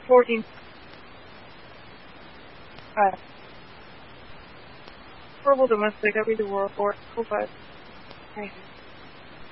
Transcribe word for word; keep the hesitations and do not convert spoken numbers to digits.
fourteen. five. Horrible domestic, every the world, four, full five. Thank you.